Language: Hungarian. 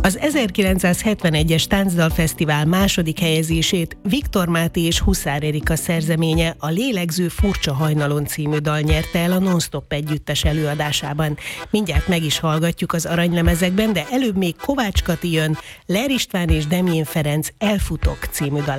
Az 1971-es Táncdalfesztivál második helyezését Viktor Máté és Huszár Erika szerzeménye, a Lélegző furcsa hajnalon című dal nyerte el a Non-Stop együttes előadásában. Mindjárt meg is hallgatjuk az aranylemezekben, de előbb még Kovács Kati jön, Ler István és Demjén Ferenc Elfutok című dal.